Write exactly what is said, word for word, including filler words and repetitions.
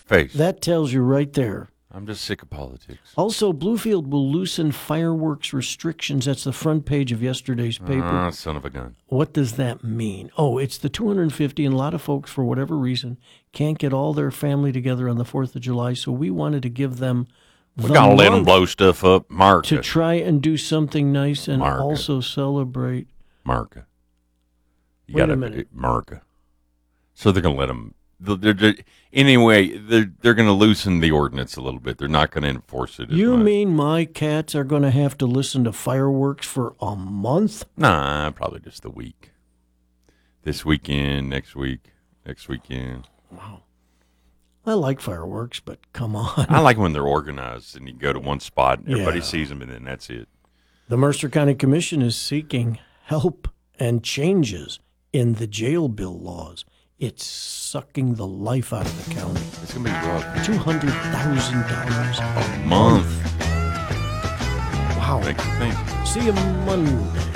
face. That tells you right there. I'm just sick of politics. Also, Bluefield will loosen fireworks restrictions. That's the front page of yesterday's paper. Ah, son of a gun. What does that mean? Oh, it's the two hundred fifty, and a lot of folks, for whatever reason, can't get all their family together on the fourth of July, so we wanted to give them We the got to let them month blow stuff up. Mark to it. try and do something nice and Mark it. also celebrate. Mark it. You Wait a gotta, minute. Mark it. So they're going to let them. They're, they're, anyway, they're, they're going to loosen the ordinance a little bit. They're not going to enforce it as You much. mean my cats are going to have to listen to fireworks for a month? Nah, probably just the week. This weekend, next week, next weekend. Wow. I like fireworks, but come on. I like when they're organized and you go to one spot and everybody Yeah. sees them and then that's it. The Mercer County Commission is seeking help and changes in the jail bill laws. It's sucking the life out of the county. It's going to be rough. two hundred thousand dollars A month. Wow. Make you think. See you Monday.